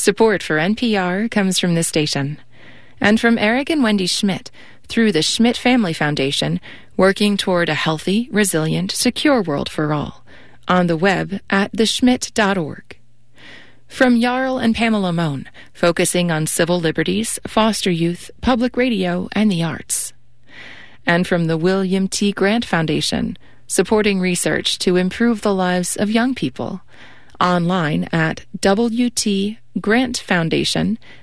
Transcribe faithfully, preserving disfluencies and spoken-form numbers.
Support for N P R comes from this station. And from Eric and Wendy Schmidt through the Schmidt Family Foundation, working toward a healthy, resilient, secure world for all. On the web at the schmidt dot org. From Jarl and Pamela Mohn, focusing on civil liberties, foster youth, public radio, and the arts. And from the William T. Grant Foundation, supporting research to improve the lives of young people. Online at w t grant foundation